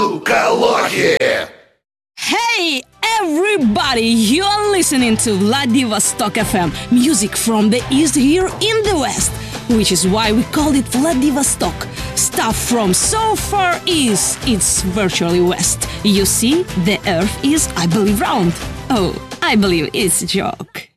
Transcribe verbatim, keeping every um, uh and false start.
Lukaloki! Hey everybody, you are listening to Vladivostok F M, music from the east here in the west, which is why we call it Vladivostok. Stuff from so far east, it's virtually west. You see, the earth is, I believe, round. Oh, I believe it's a joke.